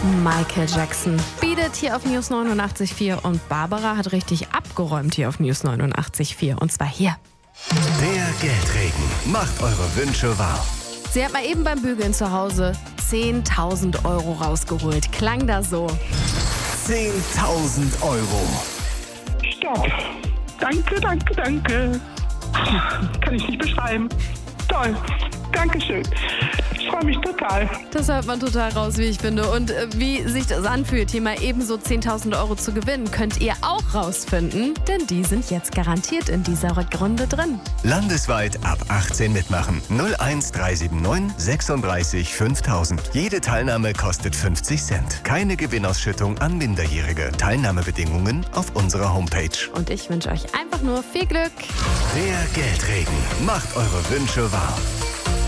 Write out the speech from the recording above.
Michael Jackson bietet hier auf News 89.4 und Barbara hat richtig abgeräumt hier auf News 89.4 und zwar hier. Der Geldregen macht eure Wünsche wahr. Sie hat mal eben beim Bügeln zu Hause 10.000 Euro rausgeholt. Klang das so? 10.000 Euro. Stopp. Danke. Kann ich nicht beschreiben. Toll. Dankeschön. Ich freue mich total. Das hört man total raus, wie ich finde. Und wie sich das anfühlt, hier mal ebenso 10.000 Euro zu gewinnen, könnt ihr auch rausfinden. Denn die sind jetzt garantiert in dieser Rückrunde drin. Landesweit ab 18 mitmachen. 01379 36 5000. Jede Teilnahme kostet 50 Cent. Keine Gewinnausschüttung an Minderjährige. Teilnahmebedingungen auf unserer Homepage. Und ich wünsche euch einfach nur viel Glück. Der Geldregen macht eure Wünsche wahr.